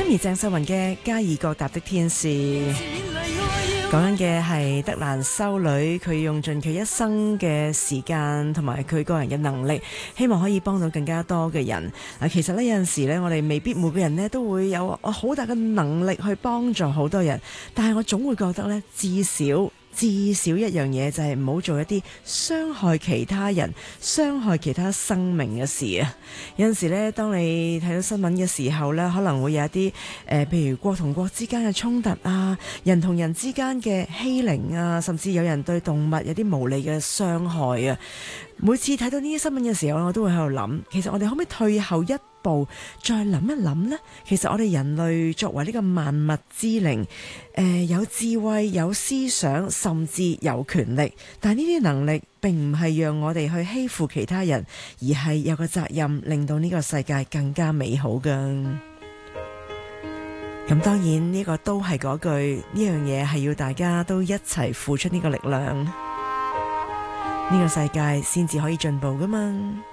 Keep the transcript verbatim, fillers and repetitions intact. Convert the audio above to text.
而鄭秀文嘅《加爾各答的天使》，講緊嘅係德蘭修女，佢用盡佢一生嘅時間同埋佢個人嘅能力，希望可以幫到更加多嘅人。嗱，其實呢，有陣時呢，我哋未必每個人呢都會有好大嘅能力去幫助好多人，但係我總會覺得呢，至少至少一樣嘢就係唔好做一啲傷害其他人、傷害其他生命嘅事啊！有陣時咧，當你睇到新聞嘅時候咧，可能會有一啲誒、呃，譬如國同國之間嘅衝突啊，人同人之間嘅欺凌啊，甚至有人對動物有啲無理嘅傷害啊！每次睇到呢啲新聞嘅時候，我都會喺度諗，其實我哋可唔可以退後一步，再諗一諗呢？其實我哋人類作為呢個萬物之靈，誒、呃、有智慧、有思想，甚至有權力，但係呢啲能力並唔係讓我哋去欺負其他人，而係有個責任令到呢個世界更加美好㗎。咁當然呢個都係嗰句，呢樣嘢係要大家都一齊付出呢個力量，呢個世界先至可以進步㗎嘛。